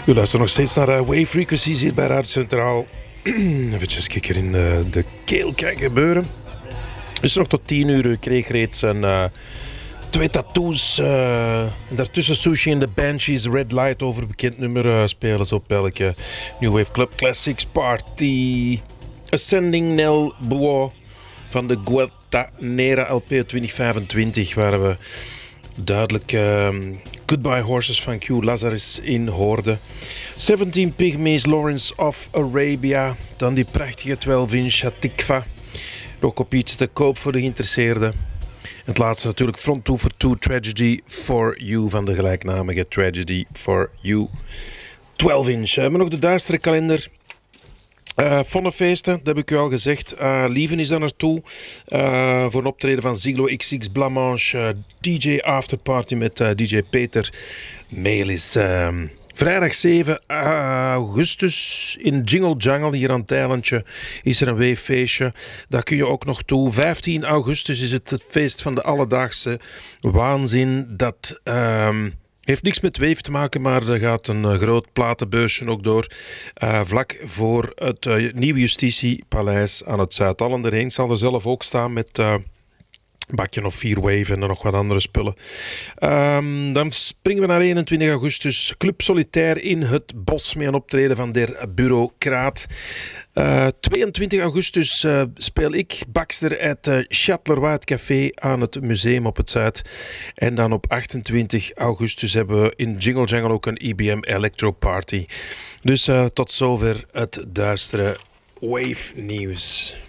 U luistert nog steeds naar Wave Frequencies hier bij Radio Centraal. Even kijken in de keel kijken gebeuren. Is er nog tot 10 uur. U kreeg reeds een 2 tattoos. Daartussen Sushi en de Banshees. Red Light over bekend nummer spelen ze op elke New Wave Club Classics Party. Ascending Nel Bois van de Guatanera LP 2025, waar we duidelijk Goodbye Horses van Q Lazarus in hoorden. 17 Pygmies, Lawrence of Arabia. Dan die prachtige 12-inch Hatikva. Ook kopietje te koop voor de geïnteresseerden. Het laatste natuurlijk Front 2 for 2 Tragedy for You van de gelijknamige Tragedy for You 12-inch. We hebben nog de duistere kalender. Vonnefeesten, dat heb ik u al gezegd. Lieven is daar naartoe voor een optreden van Ziglo XX Blancmange. DJ Afterparty met DJ Peter Melis. Vrijdag 7 augustus in Jingle Jungle hier aan het eilandje is er een weeffeestje. Daar kun je ook nog toe. 15 augustus is het feest van de alledaagse waanzin. Dat heeft niks met Wave te maken, maar er gaat een groot platenbeursje ook door. Vlak voor het nieuwe Justitiepaleis aan het Zuid-Allender heen. Ik zal er zelf ook staan met bakje of 4 Wave en dan nog wat andere spullen. Dan springen we naar 21 augustus. Club Solitaire in het Bos met een optreden van der Bureaucraat. 22 augustus speel ik Baxter uit Chatleroi, het café aan het museum op het Zuid. En dan op 28 augustus hebben we in Jingle Jangle ook een IBM Electro Party. Dus tot zover het duistere Wave nieuws.